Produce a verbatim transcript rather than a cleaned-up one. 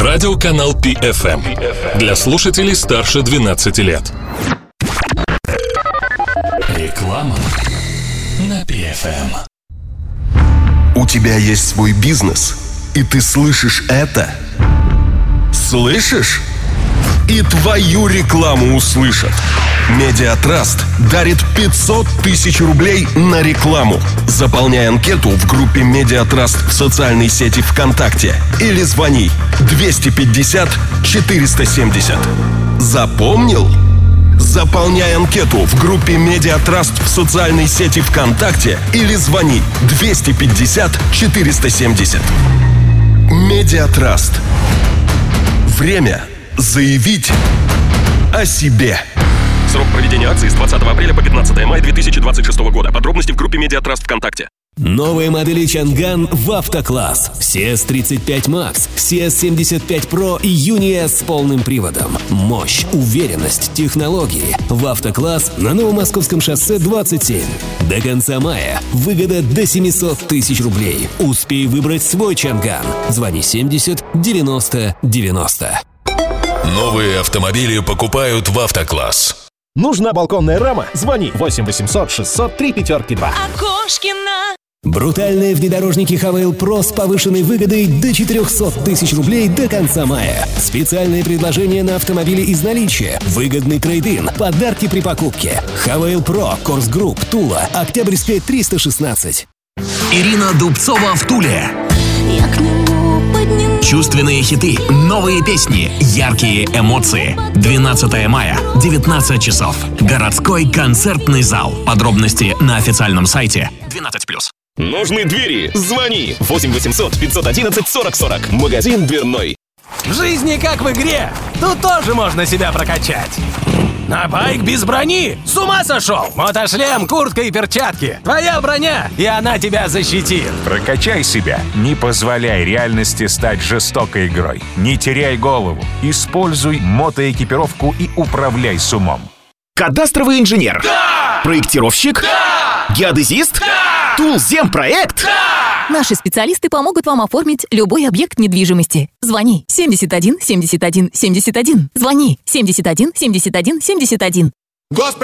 Радиоканал Пи Эф Эм. Для слушателей старше двенадцати лет. Реклама на Пи Эф Эм. У тебя есть свой бизнес, и ты слышишь это? Слышишь? И твою рекламу услышат. Медиатраст дарит пятьсот тысяч рублей на рекламу. Заполняй анкету в группе Медиатраст в социальной сети ВКонтакте или звони двести пятьдесят четыреста семьдесят. Запомнил? Заполняй анкету в группе Медиатраст в социальной сети ВКонтакте или звони двести пятьдесят четыреста семьдесят. Медиатраст. Время заявить о себе. Срок проведения акции с двадцатого апреля по пятнадцатое мая две тысячи двадцать шестого года. Подробности в группе Медиатраст ВКонтакте. Новые модели Чанган в Автокласс. си эс тридцать пять макс, си эс семьдесят пять про и Юни-С с полным приводом. Мощь, уверенность, технологии. В Автокласс на Новомосковском шоссе двадцать семь. До конца мая выгода до семьсот тысяч рублей. Успей выбрать свой Чанган. Звони семьдесят девяносто девяносто. Новые автомобили покупают в Автокласс. Нужна балконная рама? Звони восемь восемьсот шестьсот три пятерки два. Окошкина. Брутальные внедорожники Хавейл Про с повышенной выгодой до четыреста тысяч рублей до конца мая. Специальные предложения на автомобили из наличия, выгодный трейд-ин, подарки при покупке. Хавейл Про, Корс Групп, Тула, Октябрьская триста шестнадцать. Ирина Дубцова в Туле. Я к нему подниму. Чувственные хиты, новые песни, яркие эмоции. двенадцатое мая, девятнадцать часов. Городской концертный зал. Подробности на официальном сайте двенадцать плюс. Нужны двери? Звони восемь восемьсот пятьсот одиннадцать сорок сорок. Магазин дверной. В жизни как в игре. Тут тоже можно себя прокачать. На байк без брони? С ума сошел? Мотошлем, куртка и перчатки. Твоя броня, и она тебя защитит. Прокачай себя. Не позволяй реальности стать жестокой игрой. Не теряй голову. Используй мотоэкипировку и управляй с умом. Кадастровый инженер. Да! Проектировщик. Да! Геодезист. Да! Тулземпроект. Да! Наши специалисты помогут вам оформить любой объект недвижимости. Звони семьдесят один семьдесят один семьдесят один. Звони семьдесят один семьдесят один семьдесят один.